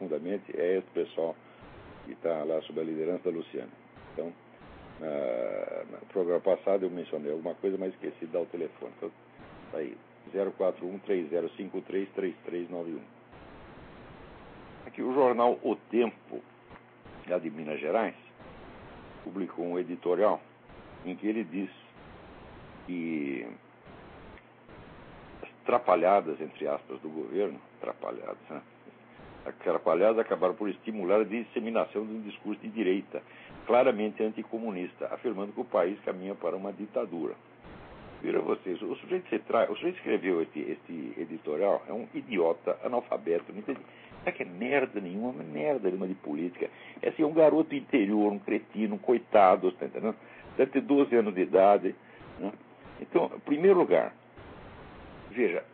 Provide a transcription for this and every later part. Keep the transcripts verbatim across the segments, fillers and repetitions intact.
profundamente é esse pessoal que está lá sob a liderança da Luciana. Então, ah, no programa passado eu mencionei alguma coisa, mas esqueci de dar o telefone. Então, tá aí, zero quatro um, três zero cinco três, três três nove um. Aqui o jornal O Tempo, lá de Minas Gerais, publicou um editorial em que ele diz que as trapalhadas, entre aspas, do governo, trapalhadas, né? As trapalhadas acabaram por estimular a disseminação de um discurso de direita, claramente anticomunista, afirmando que o país caminha para uma ditadura. Vira vocês, o sujeito que, tra... o sujeito que escreveu este, este editorial é um idiota, analfabeto, não entende. Não é que é merda nenhuma, mas merda nenhuma de política. É assim, um garoto interior, um cretino, um coitado, tá entendendo? Deve ter doze anos de idade, né? Então, em primeiro lugar, veja,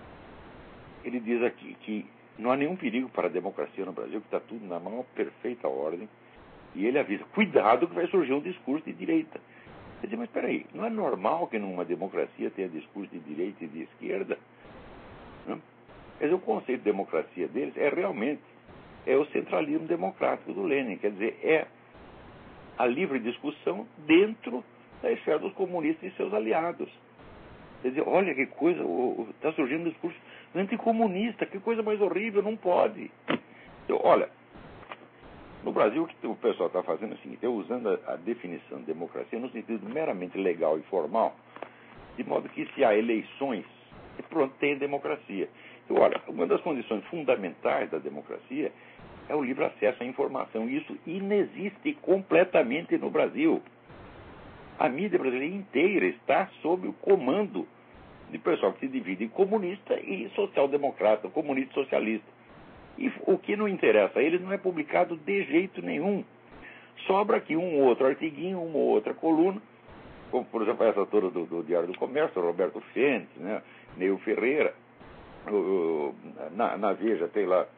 ele diz aqui que não há nenhum perigo para a democracia no Brasil, que está tudo na maior perfeita ordem, e ele avisa, cuidado que vai surgir um discurso de direita. Quer dizer, mas peraí, não é normal que numa democracia tenha discurso de direita e de esquerda? Não? Quer dizer, o conceito de democracia deles é realmente é o centralismo democrático do Lenin, quer dizer, é a livre discussão dentro da esfera dos comunistas e seus aliados. Quer dizer, olha que coisa, está surgindo um discurso anticomunista, que coisa mais horrível, não pode. Então, olha, no Brasil o que o pessoal está fazendo é o seguinte, é usando a, a definição de democracia no sentido meramente legal e formal, de modo que se há eleições, e pronto, tem democracia. Então, olha, uma das condições fundamentais da democracia é o livre acesso à informação. E isso inexiste completamente no Brasil. A mídia brasileira inteira está sob o comando de pessoal que se divide em comunista e social-democrata, comunista e socialista. E o que não interessa a eles não é publicado de jeito nenhum. Sobra aqui um outro artiguinho, uma outra coluna, como, por exemplo, essa toda do, do Diário do Comércio, Roberto Fentes, né, Neil Ferreira. O, na, na Veja tem lá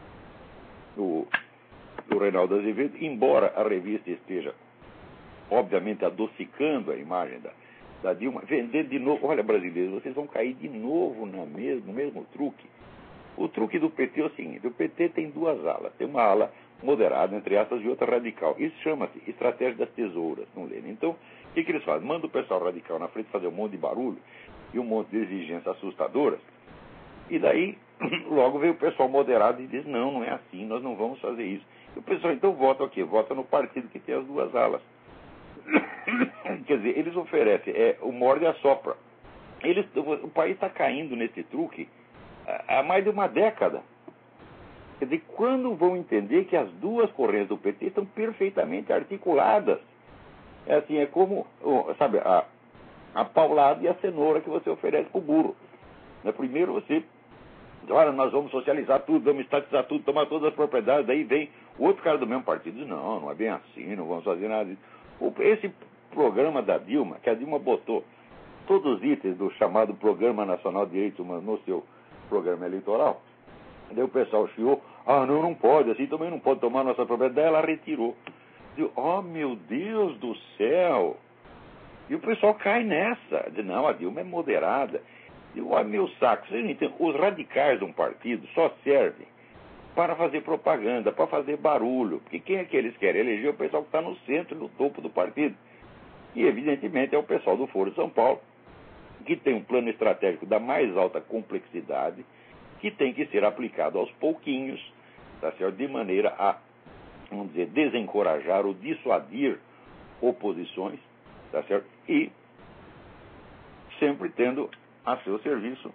o, o Reinaldo Azevedo, embora a revista esteja, obviamente, adocicando a imagem da, da Dilma, vender de novo, olha, brasileiros, vocês vão cair de novo no mesmo, no mesmo truque. O truque do P T é o seguinte, o P T tem duas alas, tem uma ala moderada, entre aspas, e outra radical. Isso chama-se estratégia das tesouras, não lê? Então, o que, que eles fazem? Manda o pessoal radical na frente fazer um monte de barulho e um monte de exigências assustadoras, e daí, logo veio o pessoal moderado e diz, não, não é assim, nós não vamos fazer isso. E o pessoal, então, vota o quê? Vota no partido que tem as duas alas. Quer dizer, eles oferecem é, o morde e a sopra. Eles, o país está caindo nesse truque há mais de uma década. Quer dizer, quando vão entender que as duas correntes do P T estão perfeitamente articuladas? É assim, é como, sabe, a, a paulada e a cenoura que você oferece para o burro. Primeiro você, olha, nós vamos socializar tudo, vamos estatizar tudo, tomar todas as propriedades, daí vem o outro cara do mesmo partido diz, não, não é bem assim, não vamos fazer nada disso. Esse programa da Dilma, que a Dilma botou todos os itens do chamado Programa Nacional de Direitos Humanos no seu programa eleitoral, daí o pessoal chiou, ah, não, não pode, assim também não pode tomar nossa propriedade, daí ela retirou. Diz, oh, meu Deus do céu! E o pessoal cai nessa, diz, não, a Dilma é moderada. Digo, olha, meu saco, vocês não entendem, os radicais de um partido só servem para fazer propaganda, para fazer barulho, porque quem é que eles querem eleger? O pessoal que está no centro, no topo do partido. E, evidentemente, é o pessoal do Foro de São Paulo, que tem um plano estratégico da mais alta complexidade, que tem que ser aplicado aos pouquinhos, tá certo? De maneira a, vamos dizer, desencorajar ou dissuadir oposições, tá certo? E sempre tendo a seu serviço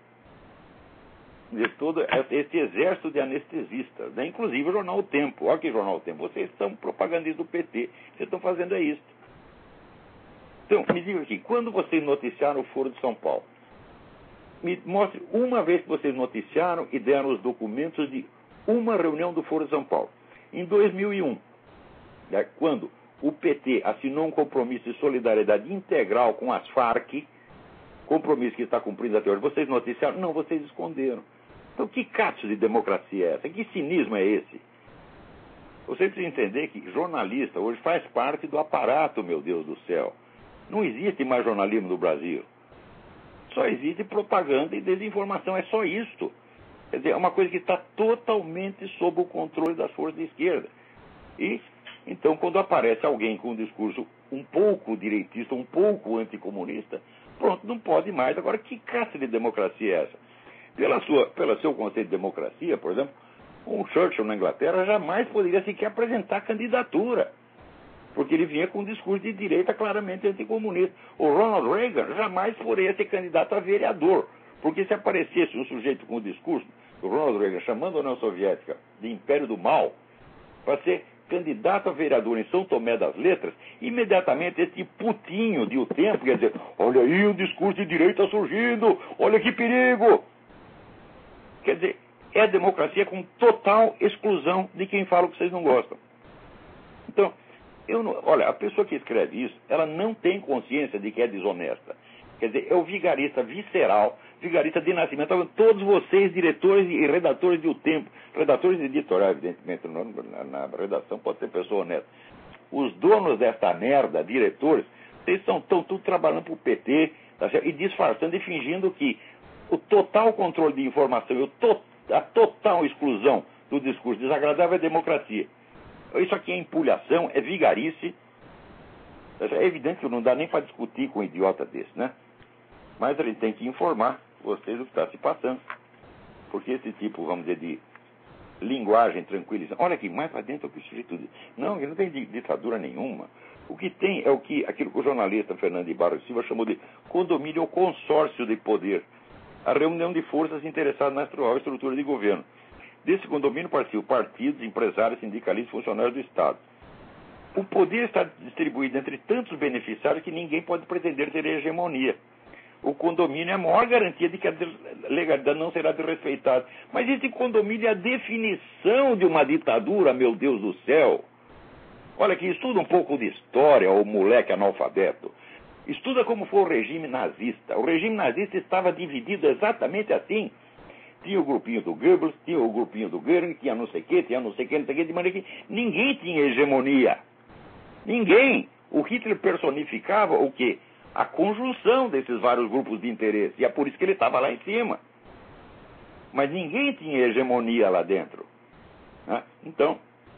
de todo esse exército de anestesistas, né? Inclusive o jornal O Tempo. Olha que jornal O Tempo, vocês são propagandistas do P T, vocês estão fazendo é isso. Então, me diga aqui, quando vocês noticiaram o Foro de São Paulo, me mostre uma vez que vocês noticiaram e deram os documentos de uma reunião do Foro de São Paulo. Em dois mil e um, né, quando o P T assinou um compromisso de solidariedade integral com as Farc, compromisso que está cumprindo até hoje, vocês noticiaram? Não, vocês esconderam. Então, que cacho de democracia é essa? Que cinismo é esse? Você precisa entender que jornalista hoje faz parte do aparato, meu Deus do céu. Não existe mais jornalismo no Brasil. Só existe propaganda e desinformação, é só isto. Quer dizer, é uma coisa que está totalmente sob o controle das forças de esquerda. E, então, quando aparece alguém com um discurso um pouco direitista, um pouco anticomunista, pronto, não pode mais. Agora, que caça de democracia é essa? Pela sua, pelo seu conceito de democracia, por exemplo, um Churchill na Inglaterra jamais poderia sequer apresentar candidatura, porque ele vinha com um discurso de direita claramente anticomunista. O Ronald Reagan jamais poderia ser candidato a vereador, porque se aparecesse um sujeito com o discurso do Ronald Reagan chamando a União Soviética de Império do Mal para ser candidato a vereador em São Tomé das Letras, imediatamente esse putinho de o tempo quer dizer, olha aí o discurso de direita surgindo, olha que perigo. Quer dizer, é a democracia com total exclusão de quem fala o que vocês não gostam. Então, eu não, olha, a pessoa que escreve isso, ela não tem consciência de que é desonesta. Quer dizer, é o vigarista visceral, vigarista de nascimento. Todos vocês, diretores e redatores de O Tempo, redatores de editorial, evidentemente, na, na redação pode ser pessoa honesta. Os donos desta merda, diretores, vocês estão tudo trabalhando para o P T, tá certo? E disfarçando e fingindo que o total controle de informação e o to, a total exclusão do discurso desagradável é democracia. Isso aqui é empulhação, é vigarice. É evidente que não dá nem para discutir com um idiota desse, né? Mas ele tem que informar vocês do que está se passando. Porque esse tipo, vamos dizer, de linguagem tranquilizante. Olha aqui, mais para dentro é o que o sujeito diz. Não, ele não tem ditadura nenhuma. O que tem é o que, aquilo que o jornalista Fernando de Barros Silva chamou de condomínio ou consórcio de poder. A reunião de forças interessadas na atual estrutura de governo. Desse condomínio participam partidos, empresários, sindicalistas e funcionários do Estado. O poder está distribuído entre tantos beneficiários que ninguém pode pretender ter hegemonia. O condomínio é a maior garantia de que a legalidade não será desrespeitada. Mas esse condomínio é a definição de uma ditadura, meu Deus do céu. Olha aqui, estuda um pouco de história, o moleque analfabeto. Estuda como foi o regime nazista. O regime nazista estava dividido exatamente assim. Tinha o grupinho do Goebbels, tinha o grupinho do Goering, tinha não sei o quê, tinha não sei o quê, não sei o quê, de maneira que ninguém tinha hegemonia. Ninguém. O Hitler personificava o quê? A conjunção desses vários grupos de interesse. E é por isso que ele estava lá em cima. Mas ninguém tinha hegemonia lá dentro. Né? Então,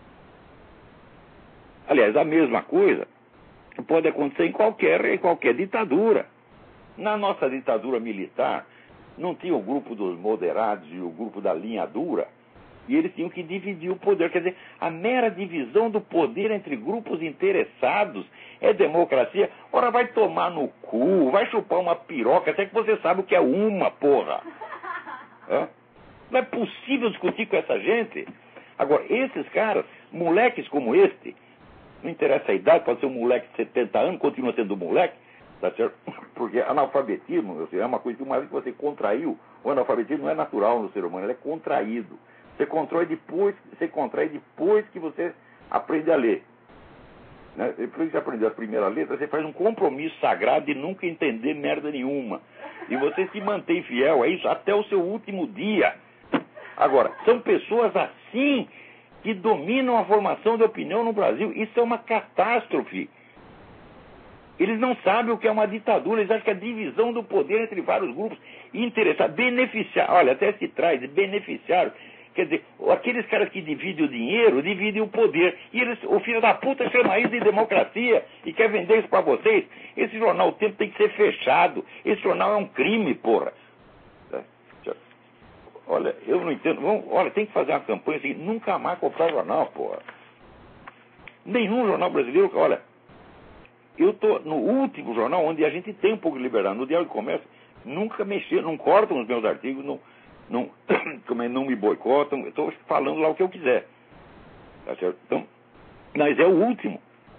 aliás, a mesma coisa pode acontecer em qualquer, em qualquer ditadura. Na nossa ditadura militar, não tinha o grupo dos moderados e o grupo da linha dura, e eles tinham que dividir o poder. Quer dizer, a mera divisão do poder entre grupos interessados é democracia. Ora, vai tomar no cu, vai chupar uma piroca, até que você sabe o que é uma, porra. É? Não é possível discutir com essa gente. Agora, esses caras, moleques como este, não interessa a idade, pode ser um moleque de setenta anos, continua sendo um moleque, tá certo? Porque analfabetismo é uma coisa que uma vez que você contraiu, o analfabetismo não é natural no ser humano, ele é contraído. Você contrai depois, você contrai depois que você aprende a ler. Né? Depois que você aprendeu as primeiras letras, você faz um compromisso sagrado de nunca entender merda nenhuma. E você se mantém fiel a isso até o seu último dia. Agora, são pessoas assim que dominam a formação de opinião no Brasil. Isso é uma catástrofe. Eles não sabem o que é uma ditadura, eles acham que é a divisão do poder entre vários grupos interessados, beneficiar, olha, até se traz, beneficiários. Quer dizer, aqueles caras que dividem o dinheiro, dividem o poder. E eles, o filho da puta chama isso de democracia e quer vender isso para vocês. Esse jornal O Tempo tem que ser fechado. Esse jornal é um crime, porra. Olha, eu não entendo. Vamos, olha, tem que fazer uma campanha assim, nunca mais comprar jornal, porra. Nenhum jornal brasileiro, olha, eu estou no último jornal onde a gente tem um pouco de liberdade. No Diário do Comércio, nunca mexer, não cortam os meus artigos, não, não, como é, não me boicotam, eu estou falando lá o que eu quiser. Tá certo? Então, mas é o último.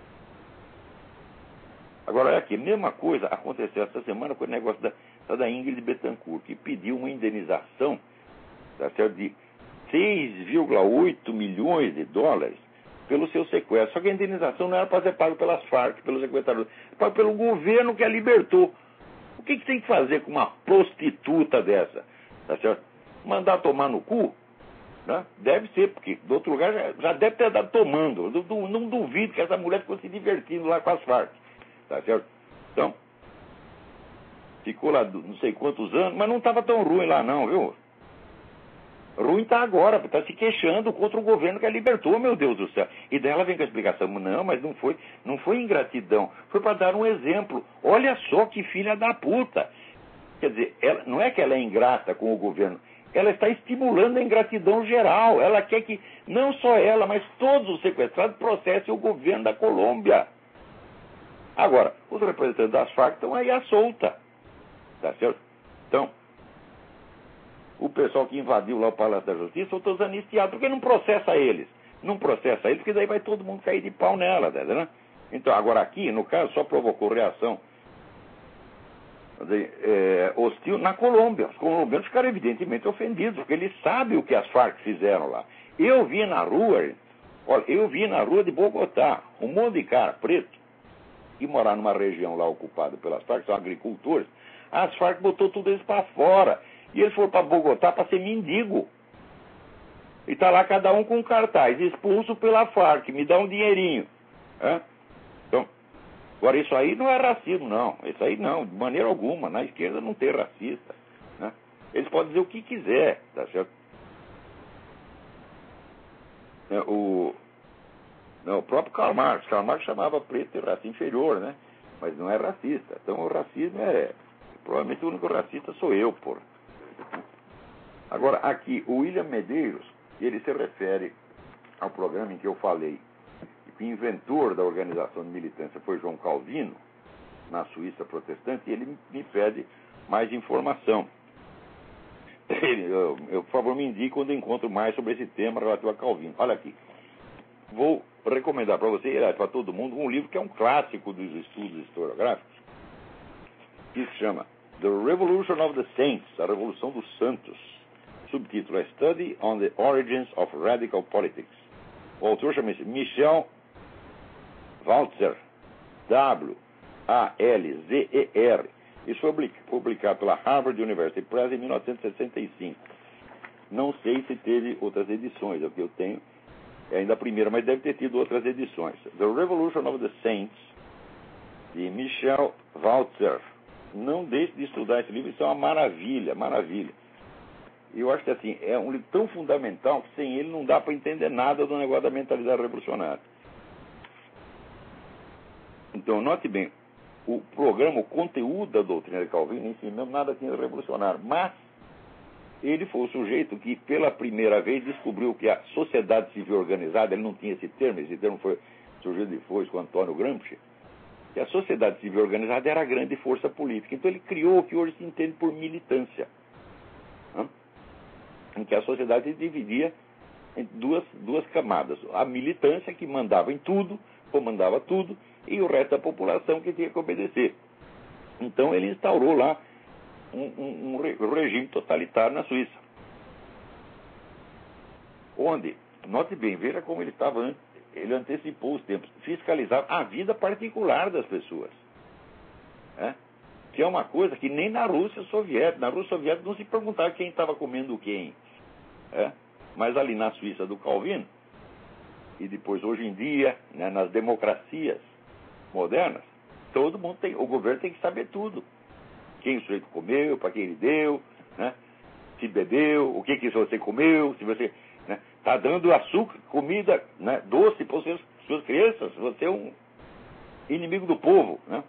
Agora, é aqui, mesma coisa aconteceu essa semana com o negócio da, da Ingrid Betancourt, que pediu uma indenização, tá certo, de seis vírgula oito milhões de dólares pelo seu sequestro. Só que a indenização não era para ser paga pelas Farc, pelos sequestradores, era pelo governo que a libertou. O que, que tem que fazer com uma prostituta dessa? Tá certo? Mandar tomar no cu? Né? Deve ser, porque do outro lugar já, já deve ter dado tomando. Eu não, não duvido que essa mulher ficou se divertindo lá com as Farc. Tá certo? Então, ficou lá não sei quantos anos, mas não estava tão ruim lá não, viu? Ruim está agora, porque está se queixando contra o governo que a libertou, meu Deus do céu. E daí ela vem com a explicação, não, mas não foi, não foi ingratidão, foi para dar um exemplo. Olha só que filha da puta. Quer dizer, ela, não é que ela é ingrata com o governo, ela está estimulando a ingratidão geral. Ela quer que, não só ela, mas todos os sequestrados processem o governo da Colômbia. Agora, os representantes das Farc estão aí à solta. Tá certo? Então, o pessoal que invadiu lá o Palácio da Justiça são todos anistiados. Por que não processa eles? Não processa eles, porque daí vai todo mundo cair de pau nela, né? Então, agora aqui, no caso, só provocou reação é, hostil na Colômbia. Os colombianos ficaram evidentemente ofendidos, porque eles sabem o que as Farc fizeram lá. Eu vi na rua, olha, eu vi na rua de Bogotá, um monte de cara preto, que morar numa região lá ocupada pelas Farc, são agricultores. As Farc botou tudo eles para fora. E eles foram para Bogotá para ser mendigo. E tá lá cada um com um cartaz, expulso pela Farc, me dá um dinheirinho. É? Então, agora isso aí não é racismo, não. Isso aí não, de maneira alguma. Na esquerda não tem racista. Né? Eles podem dizer o que quiser, tá certo? É, o, não, o próprio Karl Marx, Karl Marx chamava preto de raça inferior, né? Mas não é racista. Então o racismo é... Provavelmente o único racista sou eu, porra. Agora, aqui, o William Medeiros, ele se refere ao programa em que eu falei que o inventor da organização de militância foi João Calvino, na Suíça protestante, e ele me pede mais informação. Ele, eu, eu, por favor, me indique quando eu encontro mais sobre esse tema relativo a Calvino. Olha aqui, vou recomendar para você, e para todo mundo, um livro que é um clássico dos estudos historiográficos, que se chama The Revolution of the Saints, a Revolução dos Santos. Subtítulo é Study on the Origins of Radical Politics. O autor chama-se Michel Walzer, W A L Z E R. Isso foi publicado pela Harvard University Press em mil novecentos e sessenta e cinco. Não sei se teve outras edições, é o que eu tenho. É ainda a primeira, mas deve ter tido outras edições. The Revolution of the Saints, de Michel Walzer. Não deixe de estudar esse livro, isso é uma maravilha, maravilha. E eu acho que assim, é um livro tão fundamental que sem ele não dá para entender nada do negócio da mentalidade revolucionária. Então, note bem, o programa, o conteúdo da doutrina de Calvino em si mesmo nada tinha de revolucionário, mas ele foi o sujeito que pela primeira vez descobriu que a sociedade civil organizada, ele não tinha esse termo, esse termo foi surgido depois com Antônio Gramsci, que a sociedade civil organizada era a grande força política. Então ele criou o que hoje se entende por militância, né? Em que a sociedade se dividia em duas, duas camadas. A militância, que mandava em tudo, comandava tudo, e o resto da população que tinha que obedecer. Então ele instaurou lá um, um, um regime totalitário na Suíça. Onde, note bem, veja como ele estava antes. Ele antecipou os tempos, fiscalizava a vida particular das pessoas. É? Que é uma coisa que nem na Rússia soviética. Na Rússia soviética não se perguntava quem estava comendo quem. É? Mas ali na Suíça do Calvino, e depois hoje em dia, né, nas democracias modernas, todo mundo tem, o governo tem que saber tudo. Quem o sujeito comeu, para quem ele deu, né? Se bebeu, o que, que você comeu, se você... Está dando açúcar, comida, né, doce para as suas crianças. Você é um inimigo do povo. Né?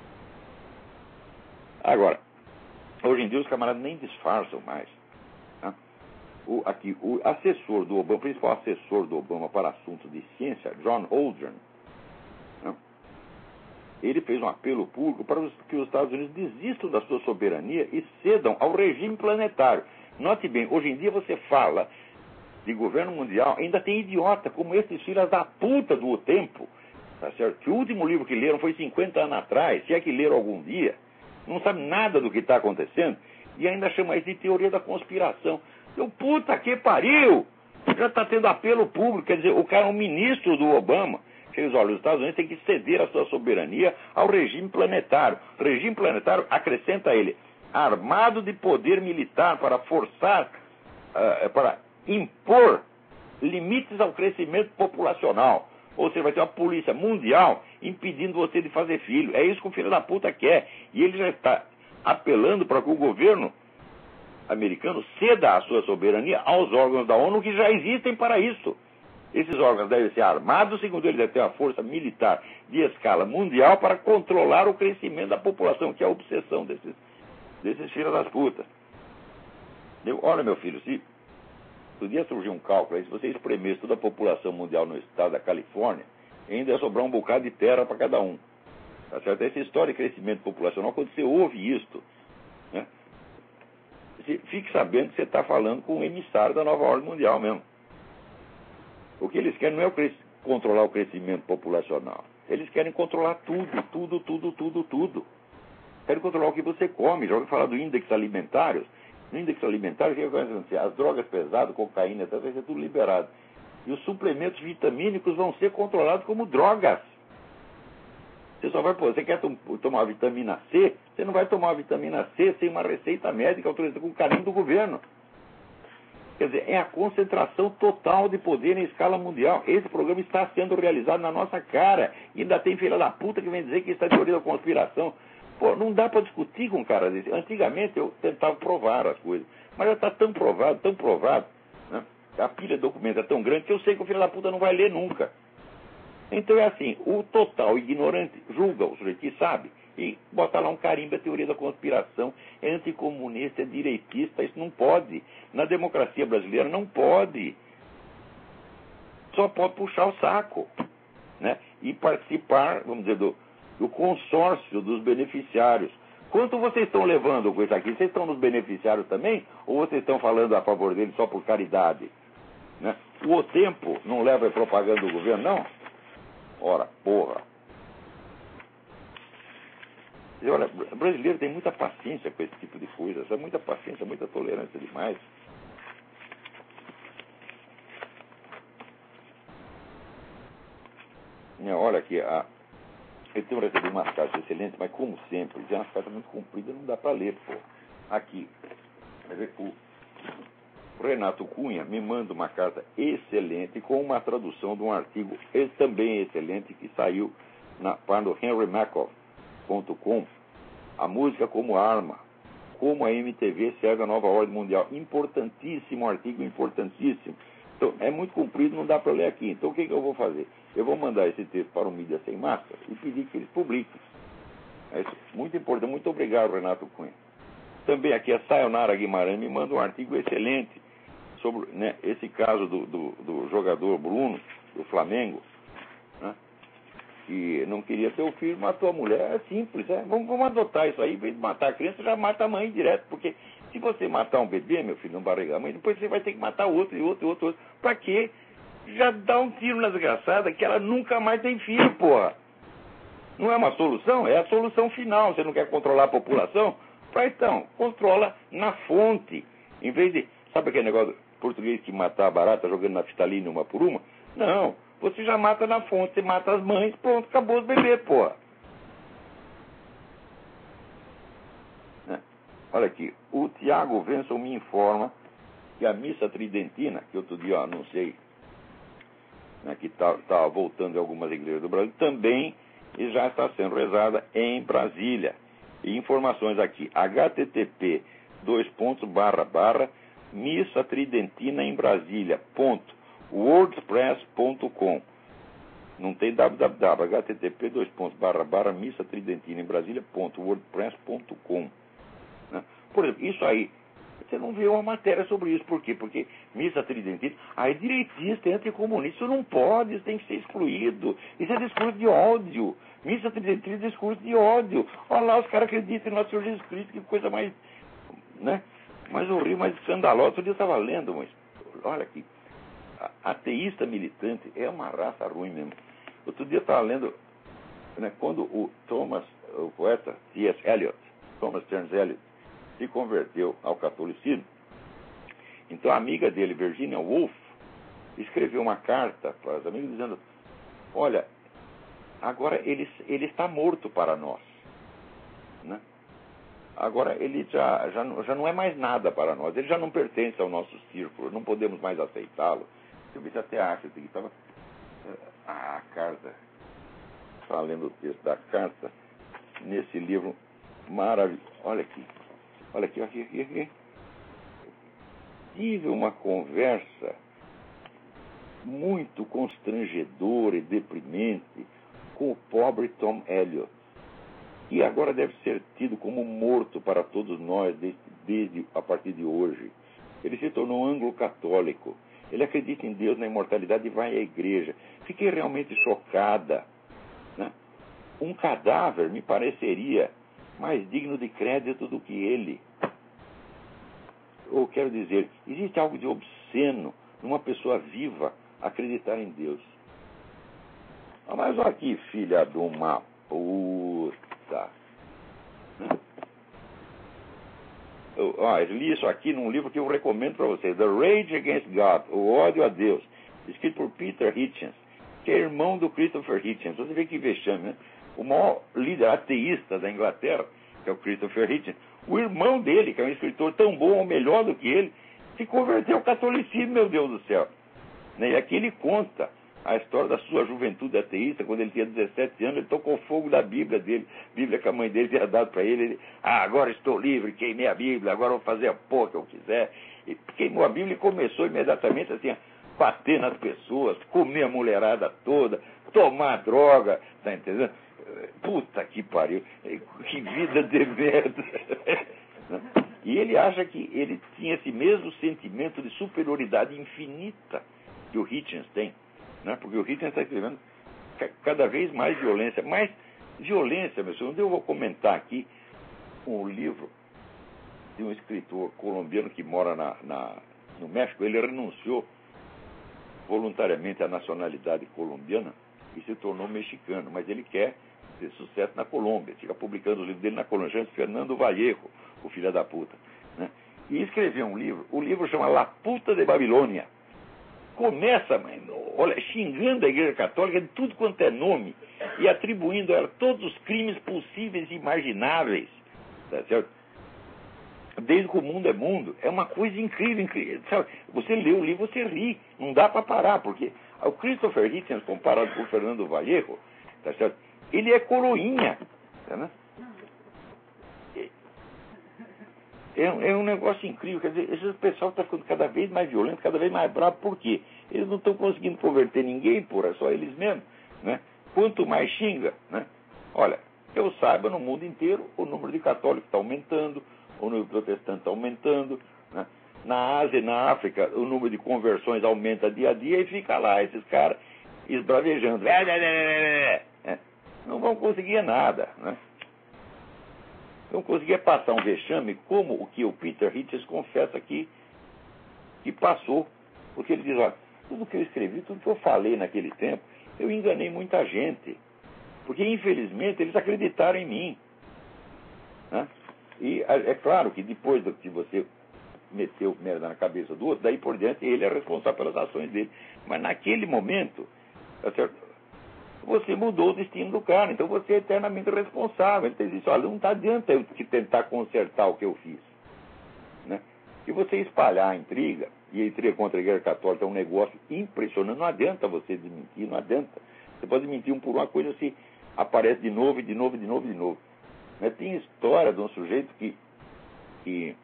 Agora, hoje em dia os camaradas nem disfarçam mais. Né? O, aqui, o assessor do Obama, o principal assessor do Obama para assuntos de ciência, John Holdren, né, ele fez um apelo público para os, que os Estados Unidos desistam da sua soberania e cedam ao regime planetário. Note bem, hoje em dia você fala de governo mundial, ainda tem idiota como esses filhos da puta do tempo, tá certo? Que o último livro que leram foi cinquenta anos atrás, se é que leram algum dia, não sabe nada do que está acontecendo, e ainda chama isso de teoria da conspiração. Então, puta que pariu! Já está tendo apelo público, quer dizer, o cara é um ministro do Obama, que diz, olha, os Estados Unidos têm que ceder a sua soberania ao regime planetário. O regime planetário, acrescenta a ele, armado de poder militar para forçar, uh, para impor limites ao crescimento populacional. Ou seja, vai ter uma polícia mundial impedindo você de fazer filho. É isso que o filho da puta quer. E ele já está apelando para que o governo americano ceda a sua soberania aos órgãos da ONU que já existem para isso. Esses órgãos devem ser armados, segundo ele, deve ter uma força militar de escala mundial para controlar o crescimento da população, que é a obsessão desses, desses filhos das putas. Eu, olha, meu filho, se podia surgir um cálculo aí, se você espremesse toda a população mundial no estado da Califórnia, ainda ia sobrar um bocado de terra para cada um. Tá certo? Essa história de crescimento populacional, quando você ouve isto, né, você fique sabendo que você está falando com um emissário da nova ordem mundial mesmo. O que eles querem não é o cres... controlar o crescimento populacional. Eles querem controlar tudo, tudo, tudo, tudo, tudo. Querem controlar o que você come. Já ouviu falar do índice alimentário? No índice alimentário, o que vai acontecer? As drogas pesadas, cocaína, vai ser tudo liberado. E os suplementos vitamínicos vão ser controlados como drogas. Você só vai, pô, você quer tom, tomar vitamina C? Você não vai tomar vitamina C sem uma receita médica autorizada com o carinho do governo. Quer dizer, é a concentração total de poder em escala mundial. Esse programa está sendo realizado na nossa cara. E ainda tem filha da puta que vem dizer que está de teoria da conspiração. Pô, não dá para discutir com um cara desse. Antigamente eu tentava provar as coisas. Mas já está tão provado, tão provado, né? A pilha de documentos é tão grande que eu sei que o filho da puta não vai ler nunca. Então é assim, o total ignorante julga o sujeito que sabe e bota lá um carimbo, a teoria da conspiração, é anticomunista, é direitista, isso não pode. Na democracia brasileira não pode. Só pode puxar o saco, né? E participar, vamos dizer, do, do consórcio dos beneficiários. Quanto vocês estão levando com isso aqui? Vocês estão nos beneficiários também? Ou vocês estão falando a favor deles só por caridade? Né? O tempo não leva a propaganda do governo, não? Ora, porra. E olha, o brasileiro tem muita paciência com esse tipo de coisa, sabe? Muita paciência, muita tolerância demais. Olha aqui, a... eu tenho recebido umas cartas excelentes, mas como sempre, já umas cartas muito compridas, não dá para ler, pô. Aqui, o Renato Cunha me manda uma carta excelente com uma tradução de um artigo também excelente que saiu na página do henry makoff ponto com, A Música como Arma, como a M T V serve a nova ordem mundial. Importantíssimo artigo, importantíssimo. Então, é muito comprido, não dá para ler aqui. Então, o que, que eu vou fazer? Eu vou mandar esse texto para o Mídia Sem Máscara e pedir que eles publiquem. É isso. Muito importante. Muito obrigado, Renato Cunha. Também aqui a Sayonara Guimarães me manda um artigo excelente sobre, né, esse caso do, do, do jogador Bruno, do Flamengo, né, que não queria ter o filho, matou a mulher. É simples, é. Vamos, vamos adotar isso aí. Em vez de matar a criança, já mata a mãe direto. Porque se você matar um bebê, meu filho, não barriga a mãe, depois você vai ter que matar outro, e outro, e outro, outro. Pra quê? Já dá um tiro na desgraçada que ela nunca mais tem filho, porra. Não é uma solução? É a solução final. Você não quer controlar a população? Pra então, controla na fonte. Em vez de... Sabe aquele negócio português que matar a barata jogando naftalina uma por uma? Não. Você já mata na fonte. Você mata as mães, pronto, acabou os bebês, porra. É. Olha aqui. O Tiago Venson me informa que a missa tridentina, que outro dia eu anunciei, né, que está tá voltando em algumas igrejas do Brasil, também já está sendo rezada em Brasília. E informações aqui, http dois pontos barra barra missa tridentina em Brasília ponto wordpress ponto com. Não tem www, http dois pontos barra barra missa tridentina em Brasília ponto wordpress ponto com. Né? Por exemplo, isso aí, você não vê uma matéria sobre isso. Por quê? Porque missa tridentina, aí direitista, é anticomunista, isso não pode, isso tem que ser excluído. Isso é discurso de ódio. Missa tridentina é discurso de ódio. Olha lá, os caras acreditam em nosso Senhor Jesus Cristo, que coisa mais, né, mais horrível, mais escandalosa. Outro dia eu estava lendo, mas olha aqui, ateísta militante é uma raça ruim mesmo. Outro dia eu estava lendo, né, quando o Thomas, o poeta T S Eliot, Thomas Stearns Eliot, se converteu ao catolicismo, então a amiga dele, Virginia Woolf, escreveu uma carta para os amigos dizendo: olha, agora ele, ele está morto para nós, né? Agora ele já, já, já não é mais nada para nós, ele já não pertence ao nosso círculo, não podemos mais aceitá-lo. Eu vi até acho que estava a carta, estava lendo o texto da carta nesse livro maravilhoso. Olha aqui, olha aqui, aqui, aqui, aqui. tive uma conversa muito constrangedora e deprimente com o pobre Tom Elliot, que agora deve ser tido como morto para todos nós desde, desde a partir de hoje. Ele se tornou anglo-católico. Ele acredita em Deus, na imortalidade e vai à igreja. Fiquei realmente chocada, né? Um cadáver me pareceria mais digno de crédito do que ele. Ou quero dizer, existe algo de obsceno numa pessoa viva acreditar em Deus. Mas olha aqui, filha de uma puta. Eu, ó, eu li isso aqui num livro que eu recomendo para vocês, The Rage Against God, O Ódio a Deus, escrito por Peter Hitchens, que é irmão do Christopher Hitchens. Você vê que vexame, né? O maior líder ateísta da Inglaterra, que é o Christopher Hitchens, o irmão dele, que é um escritor tão bom ou melhor do que ele, se converteu ao catolicismo, meu Deus do céu. E aqui ele conta a história da sua juventude ateísta. Quando ele tinha dezessete anos, ele tocou fogo da Bíblia dele, Bíblia que a mãe dele tinha dado para ele. Ele, ah, agora estou livre, queimei a Bíblia, agora vou fazer a porra que eu quiser. E queimou a Bíblia e começou imediatamente assim, a bater nas pessoas, comer a mulherada toda, tomar droga, tá entendendo? Puta que pariu, que vida de merda. E ele acha que ele tinha esse mesmo sentimento de superioridade infinita que o Hitchens tem, né? Porque o Hitchens está escrevendo cada vez mais violência, mais violência, meu senhor. Eu vou comentar aqui um livro de um escritor colombiano que mora na, na, no México. Ele renunciou voluntariamente à nacionalidade colombiana e se tornou mexicano, mas ele quer ter sucesso na Colômbia, fica publicando os livros dele na Colômbia, chama Fernando Vallejo, o filho da puta, né? E escreveu um livro, o livro chama La Puta de Babilônia. Começa, mãe, olha, xingando a Igreja Católica de tudo quanto é nome e atribuindo a ela todos os crimes possíveis e imagináveis, tá certo? Desde que o mundo é mundo, é uma coisa incrível, incrível, sabe? Você lê o livro, você ri, não dá para parar, porque o Christopher Hitchens, comparado com o Fernando Vallejo, tá certo? Ele é coroinha, tá, né? É, é um negócio incrível, quer dizer, esse pessoal está ficando cada vez mais violento, cada vez mais bravo. Por quê? Eles não estão conseguindo converter ninguém, porra, só eles mesmos, né? Quanto mais xinga, né? Olha, eu saiba, no mundo inteiro, o número de católicos está aumentando, o número de protestantes está aumentando, né? Na Ásia e na África, o número de conversões aumenta dia a dia e fica lá, esses caras esbravejando. É, não vão conseguir nada, né? Não conseguia passar um vexame como o que o Peter Hitchens confessa aqui que passou. Porque ele diz, olha, tudo que eu escrevi, tudo que eu falei naquele tempo, eu enganei muita gente. Porque, infelizmente, eles acreditaram em mim, né? E é claro que depois do que você meteu merda na cabeça do outro, daí por diante ele é responsável pelas ações dele. Mas naquele momento, tá certo? Você mudou o destino do cara, então você é eternamente responsável. Ele disse, olha, não adianta eu te tentar consertar o que eu fiz, né? Se você espalhar a intriga, e a intriga contra a Igreja Católica é um negócio impressionante, não adianta você desmentir, não adianta. Você pode mentir um por uma coisa, se aparece de novo, e de novo, e de novo, e de novo. Né? Tem história de um sujeito que, que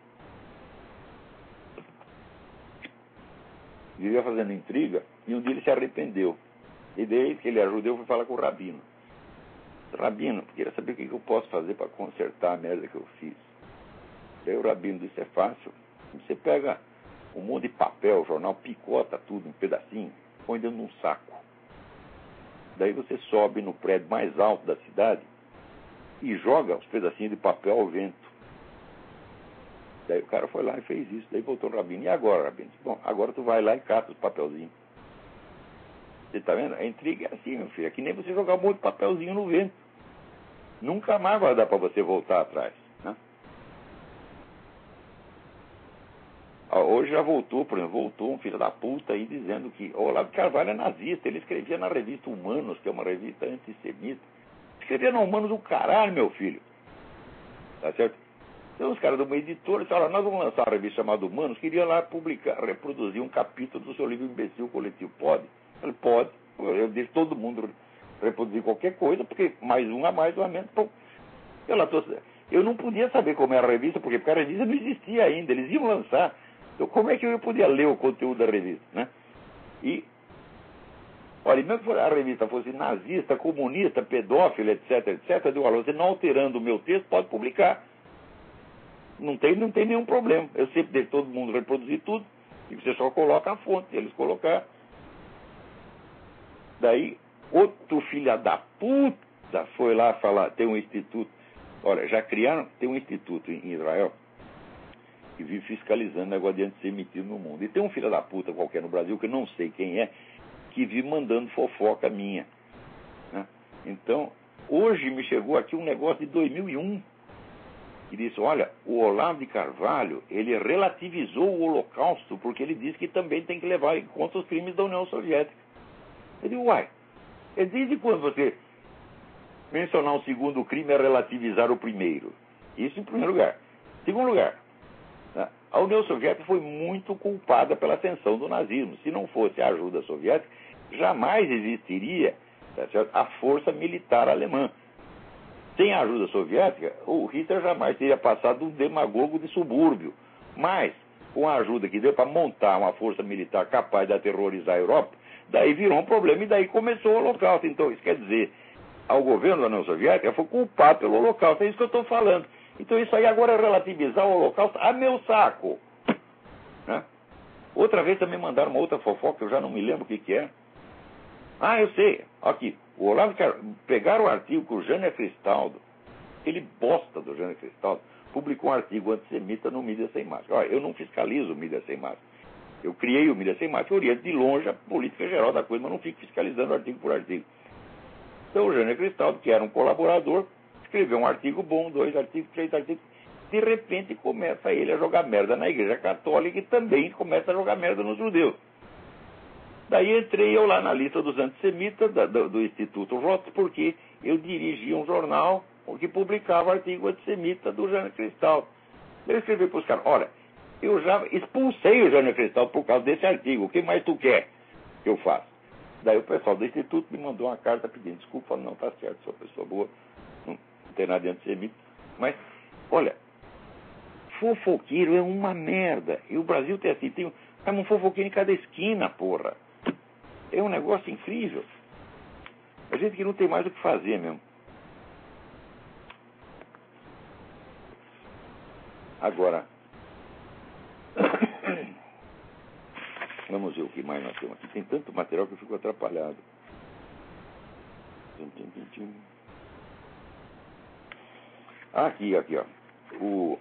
vivia fazendo intriga, e um dia ele se arrependeu. E desde que ele ajudou, eu fui falar com o Rabino. Rabino, queria saber o que eu posso fazer para consertar a merda que eu fiz. Daí o Rabino disse, é fácil. Você pega um monte de papel, jornal, picota tudo em pedacinho, põe dentro de um saco. Daí você sobe no prédio mais alto da cidade e joga os pedacinhos de papel ao vento. Daí o cara foi lá e fez isso. Daí voltou o Rabino. E agora, Rabino? Bom, agora tu vai lá e cata os papelzinhos. Você está vendo? A intriga é assim, meu filho. É que nem você jogar um monte de papelzinho no vento. Nunca mais vai dar para você voltar atrás, né? Hoje já voltou, por exemplo, voltou um filho da puta aí dizendo que o Olavo de Carvalho é nazista. Ele escrevia na revista Humanos, que é uma revista antissemita. Escrevia na Humanos do caralho, meu filho. Tá certo? Então os caras de uma editora disseram, nós vamos lançar uma revista chamada Humanos, queria lá publicar, reproduzir um capítulo do seu livro Imbecil Coletivo. Pode? Ele pode. Eu deixo todo mundo reproduzir qualquer coisa, porque mais um a mais ou a menos. Pô, eu, lá tô, eu não podia saber como era a revista, porque, porque a revista não existia ainda. Eles iam lançar Então, como é que eu podia ler o conteúdo da revista, né? E, olha, mesmo que a revista fosse nazista, comunista, pedófila, etc, etc, eu digo, olha, você não alterando o meu texto, pode publicar. Não tem, não tem nenhum problema. Eu sempre deixo todo mundo reproduzir tudo, e você só coloca a fonte, eles colocar. Daí, outro filho da puta foi lá falar, tem um instituto, olha, já criaram, tem um instituto em Israel, que vive fiscalizando o negócio de antissemitismo no mundo. E tem um filho da puta qualquer no Brasil, que eu não sei quem é, que vive mandando fofoca minha, né? Então, hoje me chegou aqui um negócio de dois mil e um, que disse, olha, o Olavo de Carvalho, ele relativizou o Holocausto, porque ele disse que também tem que levar em conta os crimes da União Soviética. Eu digo, uai, desde quando você mencionar um segundo crime é relativizar o primeiro? Isso em primeiro lugar. Segundo lugar, a União Soviética foi muito culpada pela ascensão do nazismo. Se não fosse a ajuda soviética, jamais existiria, tá certo, a força militar alemã. Sem a ajuda soviética, o Hitler jamais teria passado um demagogo de subúrbio. Mas, com a ajuda que deu para montar uma força militar capaz de aterrorizar a Europa, daí virou um problema e daí começou o Holocausto. Então, isso quer dizer, ao governo da União Soviética foi culpado pelo Holocausto. É isso que eu estou falando. Então isso aí agora é relativizar o Holocausto a meu saco, né? Outra vez também mandaram uma outra fofoca, eu já não me lembro o que que é. Ah, eu sei. Aqui, o Olavo quer pegar o artigo que o Jânio Cristaldo, aquele bosta do Jânio Cristaldo, publicou um artigo antissemita no Mídia Sem Máscara. Olha, eu não fiscalizo o Mídia Sem Máscara. Eu criei o Mídia Sem Máscara, eu oriento de longe a política geral da coisa, mas não fico fiscalizando artigo por artigo. Então o Jânio Cristaldo, que era um colaborador, escreveu um artigo bom, dois artigos, três artigos. De repente começa ele a jogar merda na Igreja Católica e também começa a jogar merda nos judeus. Daí entrei eu lá na lista dos antissemitas da, do, do Instituto Roth, porque eu dirigia um jornal que publicava artigo antissemita do Jânio Cristaldo. Eu escrevi para os caras, olha, eu já expulsei o Jânio Cristaldo por causa desse artigo, o que mais tu quer que eu faça? Daí o pessoal do Instituto me mandou uma carta pedindo desculpa, falando, não, tá certo, sou uma pessoa boa, não tem nada de antissemita. Mas, olha, fofoqueiro é uma merda. E o Brasil tem assim, tem um fofoqueiro em cada esquina, porra. É um negócio incrível. A gente que não tem mais o que fazer mesmo. Agora, vamos ver o que mais nós temos aqui. Tem tanto material que eu fico atrapalhado. Aqui, aqui, ó. O,